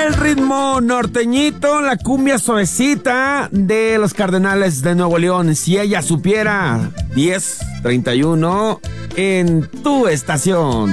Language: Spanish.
el ritmo norteñito, la cumbia suavecita de los Cardenales de Nuevo León. Si ella supiera, 10:31 en tu estación.